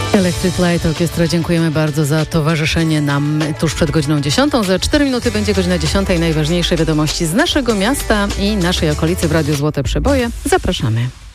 Electric Light Orchestra, dziękujemy bardzo za towarzyszenie nam tuż przed godziną 10. Za 4 minuty będzie godzina 10. Najważniejsze wiadomości z naszego miasta i naszej okolicy w Radiu Złote Przeboje. Zapraszamy.